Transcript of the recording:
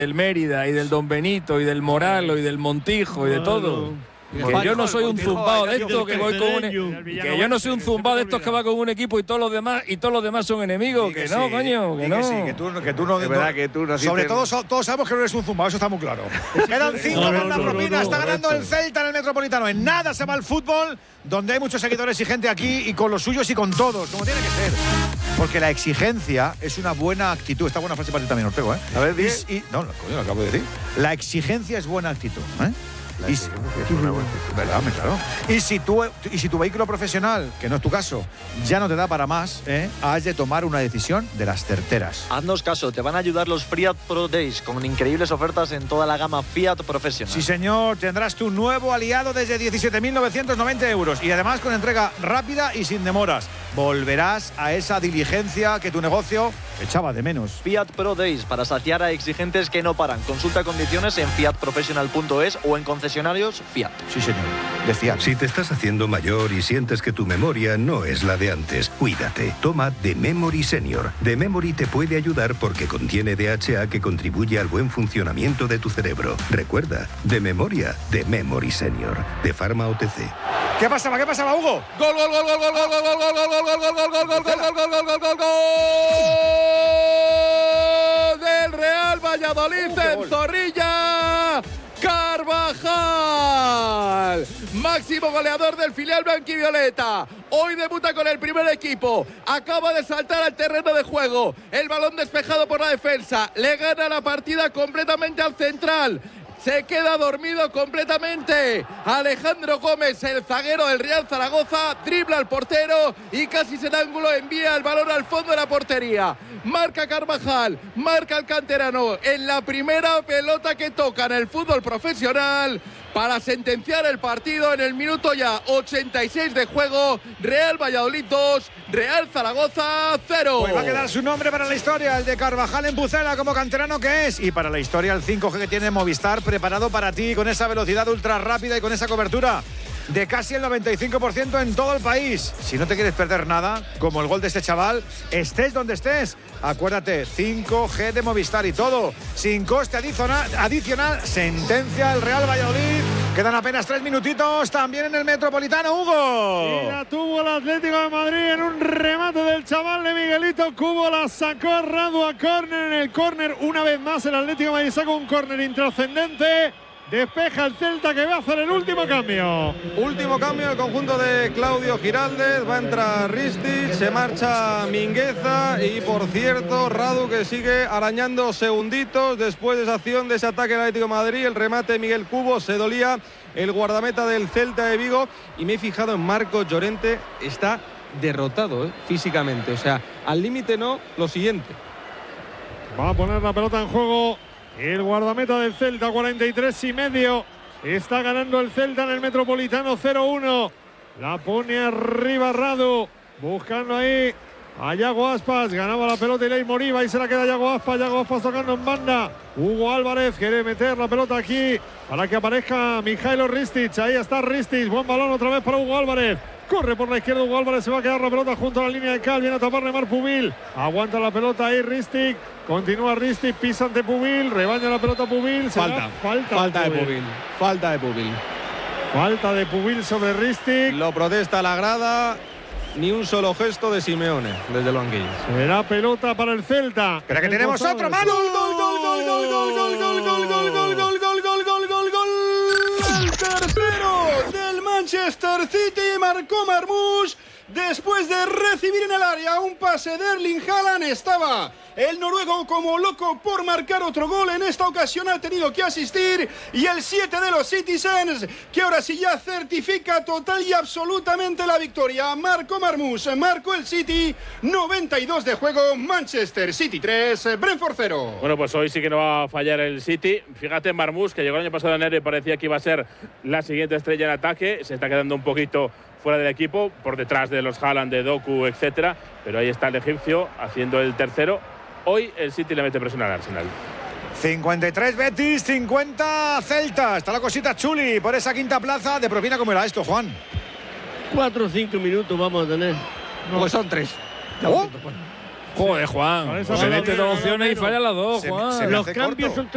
del Mérida y del Don Benito y del Moralo y del Montijo y de todo. Que yo no soy un zumbao de estos que voy con que yo no soy un zumbao de estos que va con un equipo y todos los demás son enemigos. Que no, coño, que no. Que tú no. Es verdad que tú no. Sobre todo, todos sabemos que no eres un zumbao, eso está muy claro. Quedan 5 con la propina, está ganando el Celta en el Metropolitano. En nada se va el fútbol, donde hay muchos seguidores y gente aquí, y con los suyos y con todos, como tiene que ser. Porque la exigencia es una buena actitud. Esta buena frase para ti también, Ortego, ¿eh? A ver, no, coño, lo acabo de decir. La exigencia es buena actitud, ¿eh? ¿Verdad? Claro. Y si tu vehículo profesional, que no es tu caso, ya no te da para más, has de tomar una decisión de las certeras. Haznos caso, te van a ayudar los Fiat Pro Days con increíbles ofertas en toda la gama Fiat Professional. Sí, señor, tendrás tu nuevo aliado desde 17.990 euros y además con entrega rápida y sin demoras. Volverás a esa diligencia que tu negocio echaba de menos. Fiat Pro Days, para saciar a exigentes que no paran. Consulta condiciones en fiatprofessional.es o en concesionarios Fiat. Sí, señor, de Fiat. Si te estás haciendo mayor y sientes que tu memoria no es la de antes, cuídate. Toma The Memory Senior. The Memory te puede ayudar porque contiene DHA que contribuye al buen funcionamiento de tu cerebro. Recuerda, de memoria, The Memory Senior, de Pharma OTC. ¿Qué pasaba, Hugo? ¡Gol, gol, gol, gol, gol, gol, gol, gol, gol, gol, gol, gol, gol, gol, gol, gol, gol, gol, gol del Real Valladolid en Zorrilla! Carvajal, máximo goleador del filial blanquivioleta. Hoy debuta con el primer equipo. Acaba de saltar al terreno de juego. El balón despejado por la defensa. Le gana la partida completamente al central. Se queda dormido completamente Alejandro Gómez, el zaguero del Real Zaragoza, dribla al portero y casi sin ángulo envía el balón al fondo de la portería. Marca Carvajal, marca el canterano en la primera pelota que toca en el fútbol profesional para sentenciar el partido en el minuto ya 86 de juego. Real Valladolid 2, Real Zaragoza 0. Pues va a quedar su nombre para la historia, el de Carvajal en Pucela como canterano que es. Y para la historia el 5G que tiene Movistar preparado para ti con esa velocidad ultra rápida y con esa cobertura de casi el 95% en todo el país. Si no te quieres perder nada, como el gol de este chaval, estés donde estés, acuérdate, 5G de Movistar y todo, sin coste adicional, sentencia el Real Valladolid. Quedan apenas 3 minutitos también en el Metropolitano, Hugo. Y la tuvo el Atlético de Madrid en un remate del chaval de Miguelito Cubo, la sacó Radu a córner. En el córner, una vez más, el Atlético de Madrid saca un córner intrascendente. Despeja el Celta que va a hacer el último cambio. Último cambio, el conjunto de Claudio Giraldez. Va a entrar Ristic, se marcha Mingueza y, por cierto, Radu que sigue arañando segunditos después de esa acción, de ese ataque del Atlético de Madrid. El remate de Miguel Cubo, se dolía el guardameta del Celta de Vigo. Y me he fijado en Marcos Llorente, está derrotado físicamente. O sea, al límite no, lo siguiente. Va a poner la pelota en juego el guardameta del Celta, 43,5. Está ganando el Celta en el Metropolitano 0-1. La pone arriba Radu, buscando ahí a Yago Aspas. Ganaba la pelota Ilay Moriba y se la queda Yago Aspas. Yago Aspas tocando en banda. Hugo Álvarez quiere meter la pelota aquí para que aparezca Mijailo Ristic. Ahí está Ristic. Buen balón otra vez para Hugo Álvarez. Corre por la izquierda Hugo Álvarez, se va a quedar la pelota junto a la línea de cal. Viene a tapar Neymar Pubil. Aguanta la pelota ahí Ristic. Continúa Ristic, pisa ante Pubil. Rebaña la pelota Pubil. Falta de Pubil. Falta de Pubil. Falta de Pubil sobre Ristic. Lo protesta la grada. Ni un solo gesto de Simeone desde el banquillo. Será pelota para el Celta. Espera que tenemos otro, Manu. Gol, gol, gol, gol, gol, gol, gol, gol, gol, gol, gol, gol, gol, gol, gol, gol, gol. El tercero del Manchester City, marcó Marmoush. Después de recibir en el área un pase de Erling Haaland, estaba el noruego como loco por marcar otro gol. En esta ocasión ha tenido que asistir y el 7 de los Citizens, que ahora sí ya certifica total y absolutamente la victoria. Marcó Marmoush, marcó el City, 92 de juego, Manchester City 3, Brentford 0. Bueno, pues hoy sí que no va a fallar el City. Fíjate, Marmoush, que llegó el año pasado en enero y parecía que iba a ser la siguiente estrella en ataque, se está quedando un poquito fuera del equipo, por detrás de los Haaland, de Doku, etcétera, pero ahí está el egipcio haciendo el tercero. Hoy el City le mete presión al Arsenal. 53 Betis, 50 Celta. Está la cosita chuli por esa quinta plaza. De propina, ¿cómo era esto, Juan? 4 o 5 minutos vamos a tener. No. Pues son 3. Joder, Juan. Se mete 2 opciones y falla las 2, Juan. Los cambios son